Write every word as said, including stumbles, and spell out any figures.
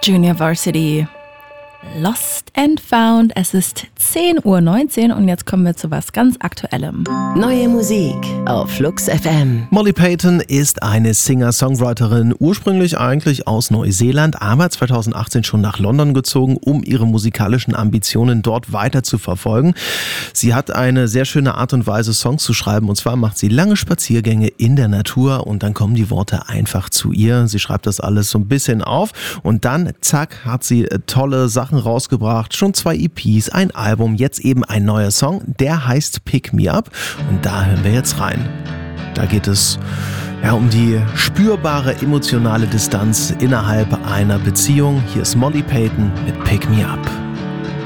Junior Varsity. Lost and Found. Es ist zehn Uhr neunzehn und jetzt kommen wir zu was ganz Aktuellem. Neue Musik auf Flux F M. Molly Payton ist eine Singer-Songwriterin, ursprünglich eigentlich aus Neuseeland, aber zweitausendachtzehn schon nach London gezogen, um ihre musikalischen Ambitionen dort weiter zu verfolgen. Sie hat eine sehr schöne Art und Weise, Songs zu schreiben, und zwar macht sie lange Spaziergänge in der Natur und dann kommen die Worte einfach zu ihr. Sie schreibt das alles so ein bisschen auf und dann, zack, hat sie tolle Sachen rausgebracht, schon zwei E Ps, ein Album, jetzt eben ein neuer Song, der heißt Pick Me Up und da hören wir jetzt rein. Da geht es ja um die spürbare emotionale Distanz innerhalb einer Beziehung. Hier ist Molly Payton mit Pick Me Up.